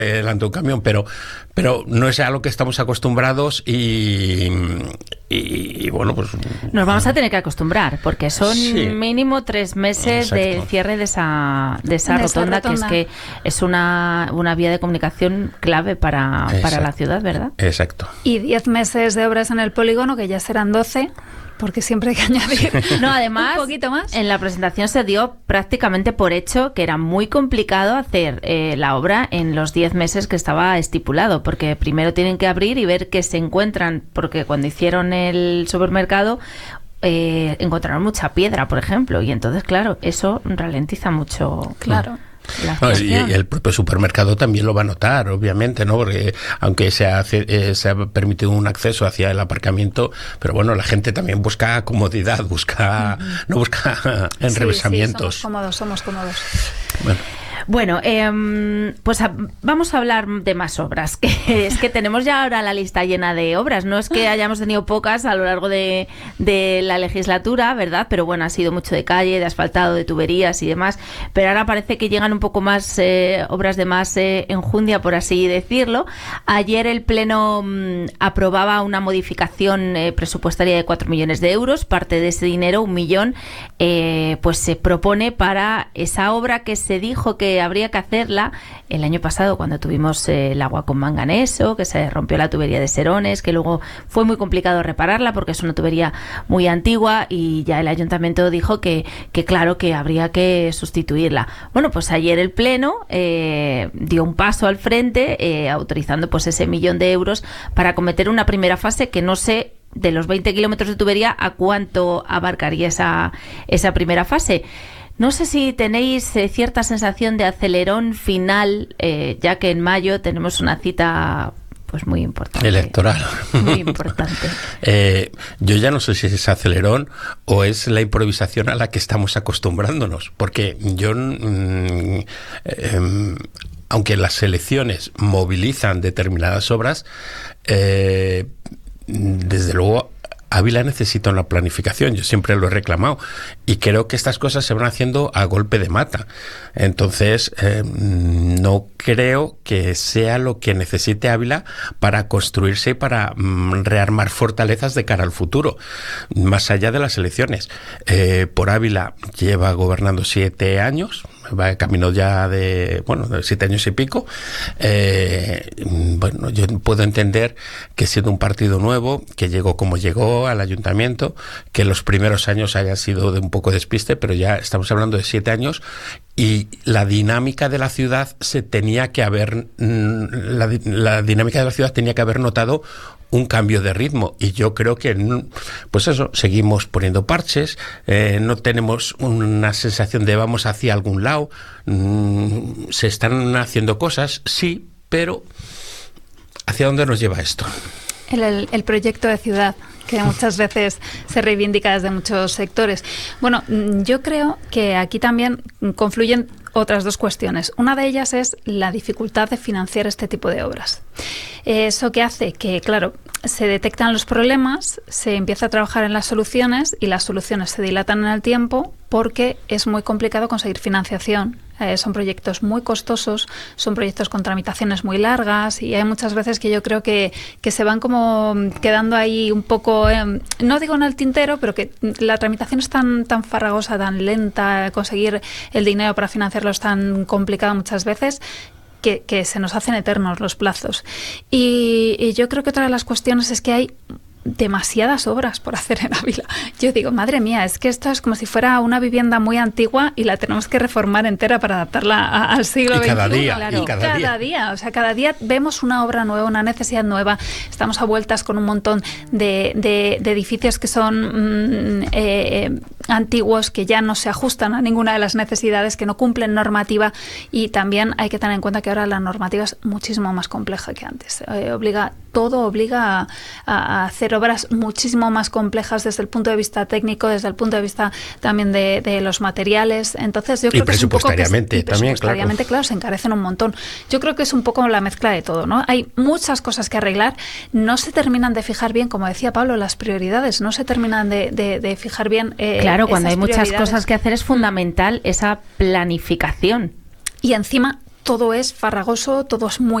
delante de un camión, pero no es a lo que estamos acostumbrados y bueno, pues... Nos vamos a tener que acostumbrar, porque son mínimo 3 meses Exacto. de cierre de esa rotonda, que es que es una vía de comunicación clave para la ciudad, ¿verdad? Exacto. Y 10 meses de obras en el polígono, que ya serán 12... porque siempre hay que añadir además, un poquito más. En la presentación se dio prácticamente por hecho que era muy complicado hacer la obra en los 10 meses que estaba estipulado, porque primero tienen que abrir y ver qué se encuentran, porque cuando hicieron el supermercado encontraron mucha piedra, por ejemplo, y entonces, claro, eso ralentiza mucho. Claro. No, y el propio supermercado también lo va a notar, obviamente, ¿no? Porque aunque se ha permitido un acceso hacia el aparcamiento, pero bueno, la gente también busca comodidad, no busca enrevesamientos. Sí, somos cómodos. Bueno, pues vamos a hablar de más obras, que es que tenemos ya ahora la lista llena de obras. No es que hayamos tenido pocas a lo largo de la legislatura, ¿verdad? Pero bueno, ha sido mucho de calle, de asfaltado, de tuberías y demás. Pero ahora parece que llegan un poco más obras de más enjundia, por así decirlo. Ayer el Pleno aprobaba una modificación presupuestaria de 4 millones de euros. Parte de ese dinero, 1 millón, pues se propone para esa obra que se dijo que habría que hacerla el año pasado cuando tuvimos el agua con manganeso, que se rompió la tubería de Serones, que luego fue muy complicado repararla porque es una tubería muy antigua y ya el ayuntamiento dijo que claro, que habría que sustituirla. Bueno, pues ayer el Pleno dio un paso al frente autorizando pues ese 1 millón de euros para acometer una primera fase que no sé de los 20 kilómetros de tubería a cuánto abarcaría esa primera fase. No sé si tenéis cierta sensación de acelerón final, ya que en mayo tenemos una cita pues muy importante. Electoral. Muy importante. Yo ya no sé si es acelerón o es la improvisación a la que estamos acostumbrándonos, porque yo... aunque las elecciones movilizan determinadas obras, desde luego Ávila necesita una planificación, yo siempre lo he reclamado y creo que estas cosas se van haciendo a golpe de mata. Entonces no creo que sea lo que necesite Ávila para construirse y para rearmar fortalezas de cara al futuro, más allá de las elecciones. Por Ávila lleva gobernando 7 años, va camino ya de 7 años y pico. Bueno, yo puedo entender que siendo un partido nuevo, que llegó como llegó al ayuntamiento, que los primeros años hayan sido de un poco despiste, pero ya estamos hablando de 7 años y la dinámica de la ciudad tenía que haber notado un cambio de ritmo, y yo creo que pues eso, seguimos poniendo parches, no tenemos una sensación de vamos hacia algún lado, se están haciendo cosas, sí, pero ¿hacia dónde nos lleva esto? El proyecto de ciudad, que muchas veces se reivindica desde muchos sectores. Bueno, yo creo que aquí también confluyen otras 2 cuestiones. Una de ellas es la dificultad de financiar este tipo de obras. Eso que hace que, claro, se detectan los problemas, se empieza a trabajar en las soluciones y las soluciones se dilatan en el tiempo porque es muy complicado conseguir financiación. Son proyectos muy costosos, son proyectos con tramitaciones muy largas y hay muchas veces que yo creo que se van como quedando ahí un poco, no digo en el tintero, pero que la tramitación es tan farragosa, tan lenta, conseguir el dinero para financiarlo es tan complicado muchas veces que se nos hacen eternos los plazos. Y yo creo que otra de las cuestiones es que hay demasiadas obras por hacer en Ávila. Yo digo, madre mía, es que esto es como si fuera una vivienda muy antigua y la tenemos que reformar entera para adaptarla al siglo XXI. Cada día, claro. Cada día, o sea, cada día vemos una obra nueva, una necesidad nueva. Estamos a vueltas con un montón de edificios que son antiguos, que ya no se ajustan a ninguna de las necesidades, que no cumplen normativa, y también hay que tener en cuenta que ahora la normativa es muchísimo más compleja que antes. Obliga a hacer obras muchísimo más complejas desde el punto de vista técnico, desde el punto de vista también de los materiales. Entonces yo creo que es un poco presupuestariamente, claro, se encarecen un montón. Yo creo que es un poco la mezcla de todo, ¿no? Hay muchas cosas que arreglar, no se terminan de fijar bien, como decía Pablo, las prioridades, no se terminan de fijar bien. Claro, cuando hay muchas cosas que hacer es fundamental esa planificación. Y encima todo es farragoso, todo es muy